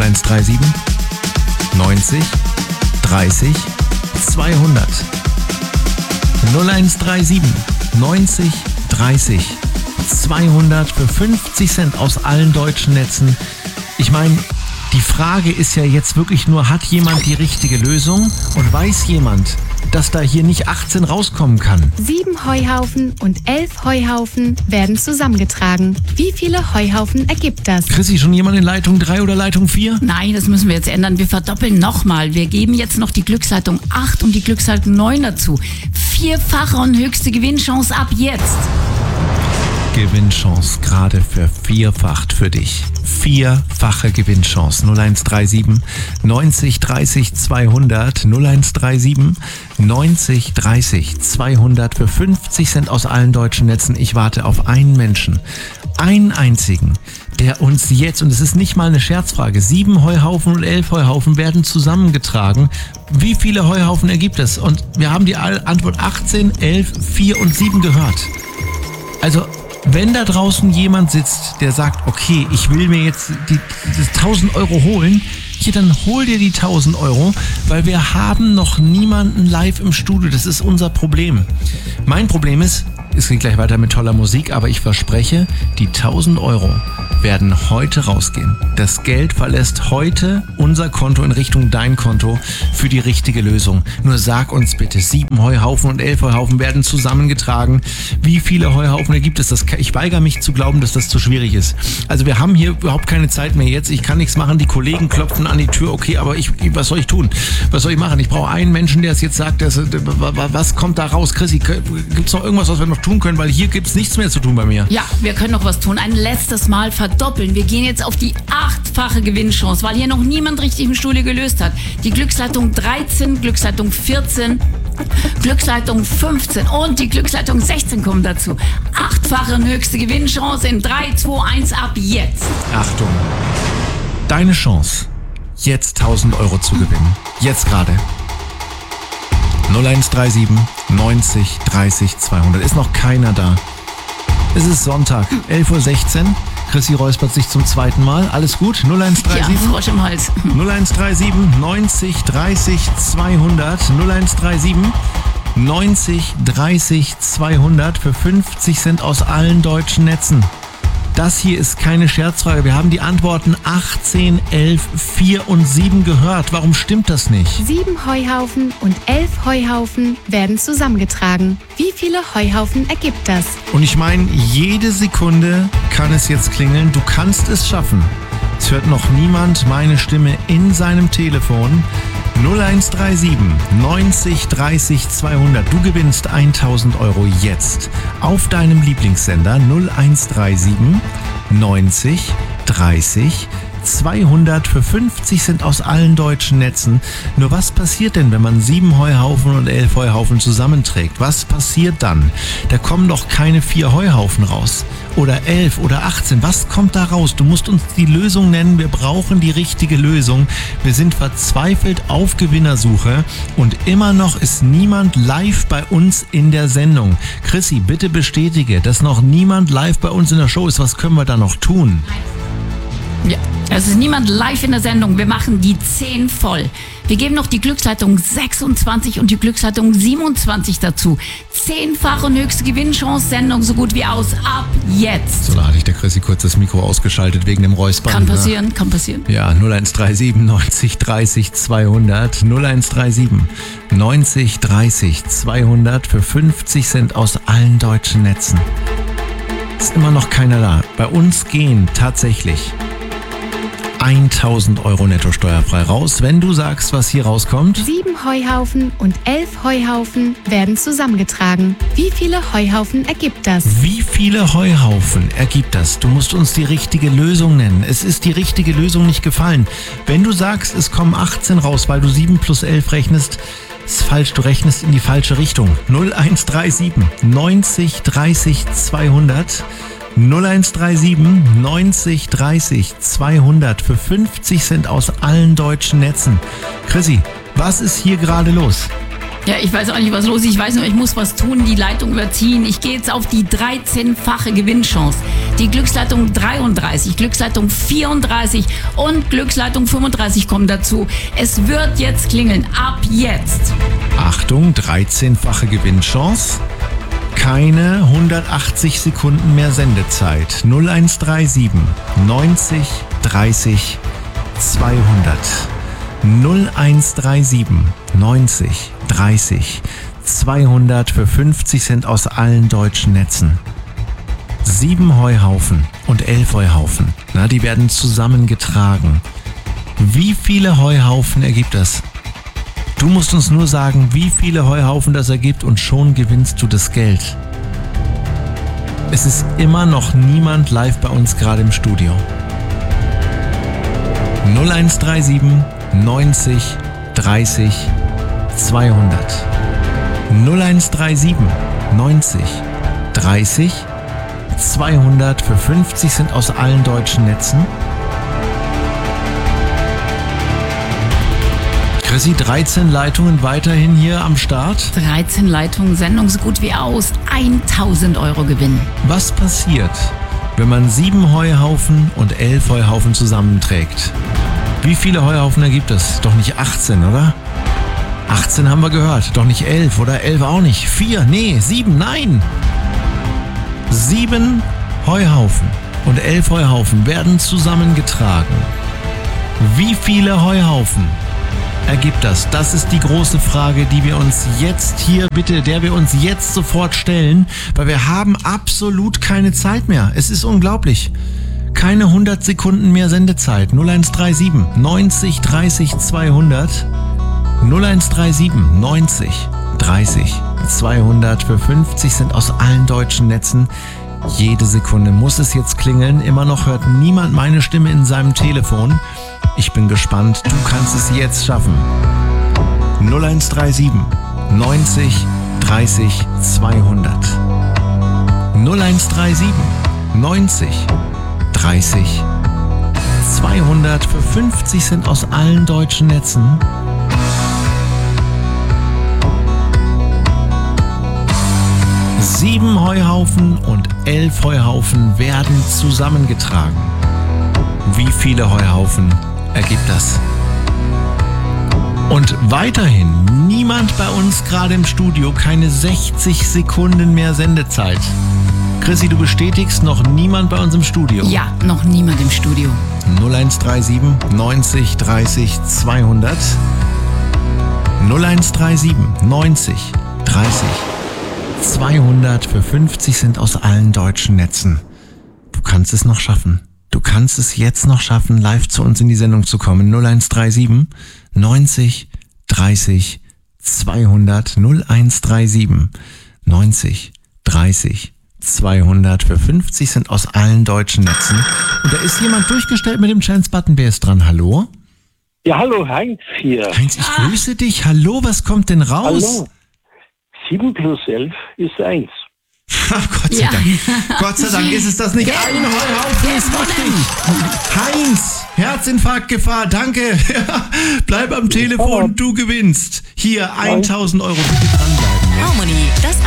0137 90 30 200. 0137 90 30 200 für 50 Cent aus allen deutschen Netzen. Ich meine, die Frage ist ja jetzt wirklich nur, hat jemand die richtige Lösung und weiß jemand, dass da hier nicht 18 rauskommen kann? 7 Heuhaufen und 11 Heuhaufen werden zusammengetragen. Wie viele Heuhaufen ergibt das? Chrissy, schon jemand in Leitung 3 oder Leitung 4? Nein, das müssen wir jetzt ändern. Wir verdoppeln nochmal. Wir geben jetzt noch die Glücksleitung 8 und die Glücksleitung 9 dazu. Vierfache und höchste Gewinnchance ab jetzt. Gewinnchance gerade vervierfacht für dich. Vierfache Gewinnchance. 0137 90 30 200. 0137 90 30 200 für 50 Cent aus allen deutschen Netzen. Ich warte auf einen Menschen. Einen einzigen, der uns jetzt, und es ist nicht mal eine Scherzfrage, 7 Heuhaufen und 11 Heuhaufen werden zusammengetragen. Wie viele Heuhaufen ergibt es? Und wir haben die Antwort 18, 11, 4 und 7 gehört. Also, wenn da draußen jemand sitzt, der sagt, okay, ich will mir jetzt die 1000 Euro holen, hier, dann hol dir die 1000 Euro, weil wir haben noch niemanden live im Studio. Das ist unser Problem. Mein Problem ist, es geht gleich weiter mit toller Musik, aber ich verspreche, die 1000 Euro werden heute rausgehen. Das Geld verlässt heute unser Konto in Richtung dein Konto für die richtige Lösung. Nur sag uns bitte, 7 Heuhaufen und 11 Heuhaufen werden zusammengetragen. Wie viele Heuhaufen ergibt es? Ich weigere mich zu glauben, dass das zu schwierig ist. Also wir haben hier überhaupt keine Zeit mehr jetzt. Ich kann nichts machen. Die Kollegen klopfen an die Tür. Okay, aber was soll ich tun? Was soll ich machen? Ich brauche einen Menschen, der es jetzt sagt, was kommt da raus? Chrissy, gibt es noch irgendwas, was wir noch tun können? Weil hier gibt es nichts mehr zu tun bei mir. Ja, wir können noch was tun. Ein letztes Mal verdoppeln. Wir gehen jetzt auf die 8-fache Gewinnchance, weil hier noch niemand richtig im Studio gelöst hat. Die Glücksleitung 13, Glücksleitung 14, Glücksleitung 15 und die Glücksleitung 16 kommen dazu. 8-fache und höchste Gewinnchance in 3, 2, 1 ab jetzt. Achtung, deine Chance, jetzt 1000 Euro zu gewinnen. Jetzt gerade. 0137 90 30 200. Ist noch keiner da. Es ist Sonntag, 11:16 Uhr. Chrissy räuspert sich zum zweiten Mal. Alles gut? 0137 Ja, Frosch im Hals. 0137 90 30 200. 0137 90 30 200 für 50 Cent aus allen deutschen Netzen. Das hier ist keine Scherzfrage. Wir haben die Antworten 18, 11, 4 und 7 gehört. Warum stimmt das nicht? 7 Heuhaufen und 11 Heuhaufen werden zusammengetragen. Wie viele Heuhaufen ergibt das? Und ich meine, jede Sekunde kann es jetzt klingeln. Du kannst es schaffen. Es hört noch niemand meine Stimme in seinem Telefon. 0137 90 30 200. Du gewinnst 1000 Euro jetzt auf deinem Lieblingssender 0137 90 30 200 für 50 Cent aus allen deutschen Netzen. Nur was passiert denn, wenn man 7 Heuhaufen und 11 Heuhaufen zusammenträgt? Was passiert dann? Da kommen doch keine 4 Heuhaufen raus. Oder 11 oder 18. Was kommt da raus? Du musst uns die Lösung nennen. Wir brauchen die richtige Lösung. Wir sind verzweifelt auf Gewinnersuche und immer noch ist niemand live bei uns in der Sendung. Chrissy, bitte bestätige, dass noch niemand live bei uns in der Show ist. Was können wir da noch tun? Ja, es ist niemand live in der Sendung. Wir machen die 10 voll. Wir geben noch die Glücksleitung 26 und die Glücksleitung 27 dazu. 10-fache und höchste Gewinnchance, Sendung so gut wie aus. Ab jetzt. So, da hatte ich der Chrissy kurz das Mikro ausgeschaltet wegen dem Räuspern. Kann passieren, kann passieren. Ja, 0137 90 30 200. 0137 90 30 200 für 50 Cent aus allen deutschen Netzen. Ist immer noch keiner da. Bei uns gehen tatsächlich 1000 Euro netto steuerfrei raus, wenn du sagst, was hier rauskommt. 7 Heuhaufen und 11 Heuhaufen werden zusammengetragen. Wie viele Heuhaufen ergibt das? Wie viele Heuhaufen ergibt das? Du musst uns die richtige Lösung nennen. Es ist die richtige Lösung nicht gefallen. Wenn du sagst, es kommen 18 raus, weil du 7 plus 11 rechnest, ist falsch, du rechnest in die falsche Richtung. 0137 90 30 200. 0137 90 30 200 für 50 Cent aus allen deutschen Netzen. Chrissy, was ist hier gerade los? Ja, ich weiß auch nicht, was los ist. Ich weiß nur, ich muss was tun, die Leitung überziehen. Ich gehe jetzt auf die 13-fache Gewinnchance. Die Glücksleitung 33, Glücksleitung 34 und Glücksleitung 35 kommen dazu. Es wird jetzt klingeln. Ab jetzt. Achtung, 13-fache Gewinnchance. Keine 180 Sekunden mehr Sendezeit. 0137 90 30 200. 0137 90 30 200 für 50 Cent aus allen deutschen Netzen. 7 Heuhaufen und 11 Heuhaufen. Na, die werden zusammengetragen. Wie viele Heuhaufen ergibt das? Du musst uns nur sagen, wie viele Heuhaufen das ergibt und schon gewinnst du das Geld. Es ist immer noch niemand live bei uns gerade im Studio. 0137 90 30 200. 0137 90 30 200 für 50 Cent aus allen deutschen Netzen. Chrissy, 13 Leitungen weiterhin hier am Start. 13 Leitungen, Sendung so gut wie aus. 1000 Euro Gewinn. Was passiert, wenn man 7 Heuhaufen und 11 Heuhaufen zusammenträgt? Wie viele Heuhaufen ergibt das? Doch nicht 18, oder? 18 haben wir gehört, doch nicht 11 oder 11 auch nicht. 4, nee, 7, nein! 7 Heuhaufen und 11 Heuhaufen werden zusammengetragen. Wie viele Heuhaufen ergibt das? Das ist die große Frage, die wir uns jetzt hier der wir uns jetzt sofort stellen, weil wir haben absolut keine Zeit mehr. Es ist unglaublich. Keine 100 Sekunden mehr Sendezeit. 0137 90 30 200. 0137 90 30 200 für 50 Cent aus allen deutschen Netzen. Jede Sekunde muss es jetzt klingeln. Immer noch hört niemand meine Stimme in seinem Telefon. Ich bin gespannt. Du kannst es jetzt schaffen. 0137 90 30 200. 0137 90 30 200 für 50 Cent aus allen deutschen Netzen. Sieben Heuhaufen und 11 Heuhaufen werden zusammengetragen. Wie viele Heuhaufen ergibt das? Und weiterhin niemand bei uns gerade im Studio, keine 60 Sekunden mehr Sendezeit. Chrissy, du bestätigst, noch niemand bei uns im Studio? Ja, noch niemand im Studio. 0137 90 30 200. 0137 90 30 200 für 50 Cent aus allen deutschen Netzen. Du kannst es noch schaffen. Du kannst es jetzt noch schaffen, live zu uns in die Sendung zu kommen. 0137 90 30 200. 0137 90 30 200 für 50 Cent aus allen deutschen Netzen. Und da ist jemand durchgestellt mit dem Chance-Button. Wer ist dran? Hallo? Ja, hallo, Heinz hier. Heinz, ich grüße dich. Hallo, was kommt denn raus? Hallo. 7 plus 11 ist 1. Gott sei Dank. Gott sei Dank ist es das nicht. Ein Heuhaufen ist richtig. Heinz, Herzinfarktgefahr, danke. Bleib am Telefon, du gewinnst. Hier 1000 Euro, bitte dranbleiben. Harmony, das